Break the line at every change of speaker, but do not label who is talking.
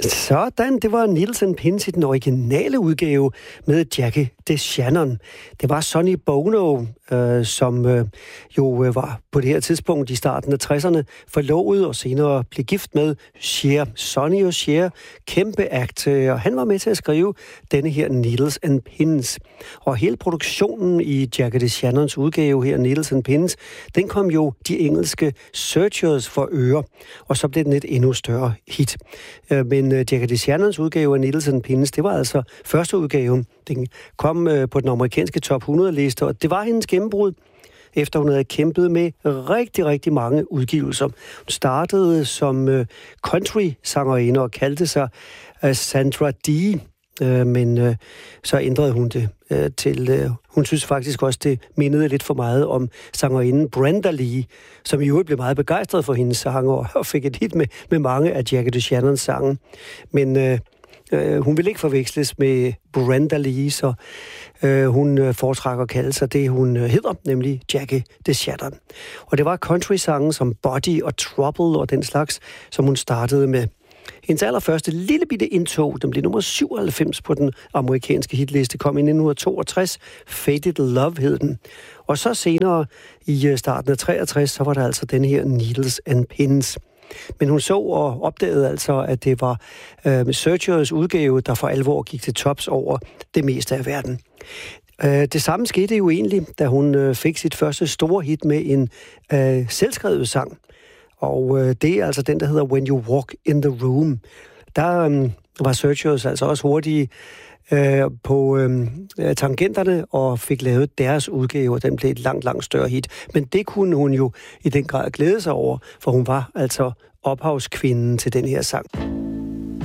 Sådan, det var Needles and Pins i den originale udgave med Jackie DeShannon. Det var Sonny Bono, som jo var på det her tidspunkt i starten af 60'erne forlovet og senere blev gift med Cher. Sonny og Cher, kæmpe act, og han var med til at skrive denne her Needles and Pins. Og hele produktionen i Jackie DeShannons udgave her, Needles and Pins, den kom jo de engelske Searchers for øre, og så blev den et endnu større hit. Men Jackie DeShannons udgave af Needles and Pins, det var altså første udgave. Den kom på den amerikanske top 100-liste, og det var hendes gennembrud, efter hun havde kæmpet med rigtig, rigtig mange udgivelser. Hun startede som country-sangerinde og kaldte sig Sandra Dee, men så ændrede hun det til... Hun synes faktisk også, det mindede lidt for meget om sangerinden Brenda Lee, som i øvrigt blev meget begejstret for hendes sange og fik et hit med mange af Jackie DeShannons sange. Men hun vil ikke forveksles med Brenda Lee, så hun foretrækker at kalde sig det, hun hedder, nemlig Jackie DeShannon. Og det var country-sange som Body og Trouble og den slags, som hun startede med. Hendes allerførste lille bitte indtog, den blev nummer 97 på den amerikanske hitliste, kom i 1962. Faded Love hed den. Og så senere i starten af 63, så var der altså den her Needles and Pins. Men hun så og opdagede altså, at det var Searchers udgave, der for alvor gik til tops over det meste af verden. Det samme skete jo egentlig, da hun fik sit første store hit med en selvskrevet sang. Og det er altså den, der hedder When You Walk in the Room. Der var Searchers altså også hurtige på tangenterne og fik lavet deres udgave, og den blev et langt, langt større hit. Men det kunne hun jo i den grad glæde sig over, for hun var altså ophavskvinden til den her sang.